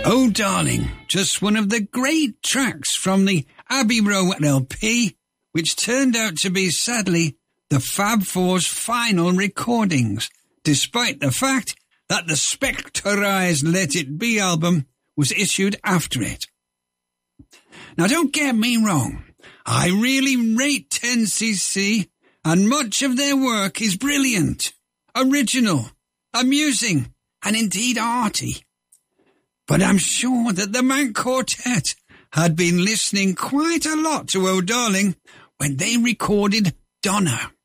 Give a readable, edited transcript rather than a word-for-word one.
Oh Darling, just one of the great tracks from the Abbey Road LP, which turned out to be, sadly, the Fab Four's final recordings, despite the fact that the Spectorized Let It Be album was issued after it. Now don't get me wrong, I really rate 10cc, and much of their work is brilliant, original, amusing, and indeed arty. But I'm sure that the Manx Quartet had been listening quite a lot to Oh Darling when they recorded Donna.